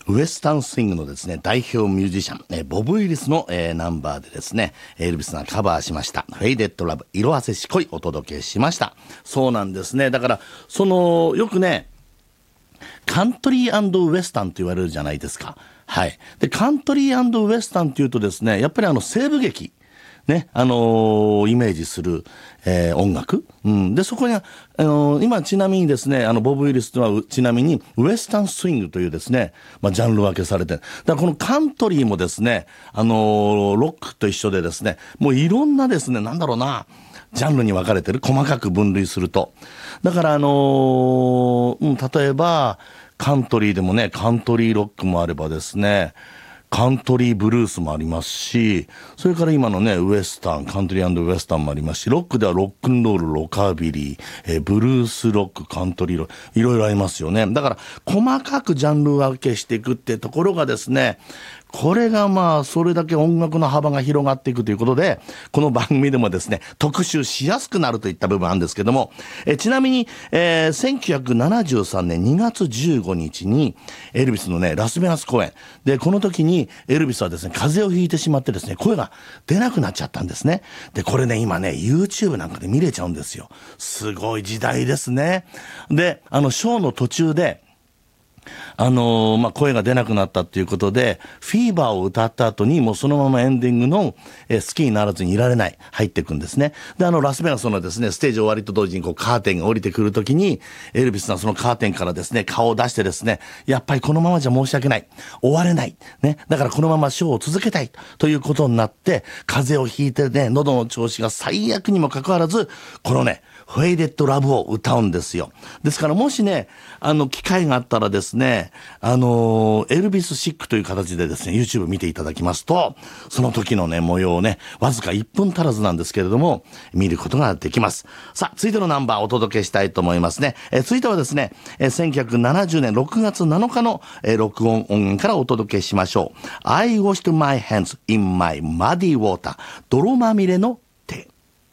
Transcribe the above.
ウエスタンスイングのですね、代表ミュージシャン、ボブ・ウィリスの、ナンバーでですね、エルビスがカバーしました。フェイデッド・ラブ、色あせし恋お届けしました。そうなんですね。だから、よくね、カントリーウエスタンと言われるじゃないですか。はい。で、カントリーウエスタンっていうとですね、やっぱり西部劇。ね、イメージする、音楽、で、そこには、今ちなみにですね、ボブ・ウィリスとはちなみに、ウエスタンスイングというですね、ジャンル分けされて、だからこのカントリーもですね、ロックと一緒でですね、もういろんなですね、なんだろうな、ジャンルに分かれてる、細かく分類すると。だから例えば、カントリーでもね、カントリーロックもあればですね、カントリーブルースもありますし、それから今のね、ウエスタン、カントリーウエスタンもありますし、ロックではロックンロール、ロカビリー、ブルースロック、カントリーロック、いろいろありますよね。だから、細かくジャンル分けしていくってところがですね、これがそれだけ音楽の幅が広がっていくということで、この番組でもですね、特集しやすくなるといった部分なんですけども、ちなみに、1973年2月15日に、エルビスのね、ラスベガス公演。で、この時に、エルビスはですね、風邪をひいてしまってですね、声が出なくなっちゃったんですね。で、これね、今ね、YouTube なんかで見れちゃうんですよ。すごい時代ですね。で、ショーの途中で、声が出なくなったっていうことで、フィーバーを歌った後にもうそのままエンディングの、好きにならずにいられない、入っていくんですね。で、ラスベガスのですね、ステージ終わりと同時にカーテンが降りてくるときに、エルビスはそのカーテンからですね、顔を出してですね、やっぱりこのままじゃ申し訳ない。終われない。ね。だからこのままショーを続けたい。ということになって、風邪をひいてね、喉の調子が最悪にもかかわらず、このね、フェイデッドラブを歌うんですよ。ですからもしね、機会があったらですね、エルビスシックという形でですね、YouTube 見ていただきますと、その時のね、模様をね、わずか1分足らずなんですけれども、見ることができます。さあ、続いてのナンバーをお届けしたいと思いますね。続いてはですね、1970年6月7日の、録音音源からお届けしましょう。I washed my hands in my muddy water 泥まみれの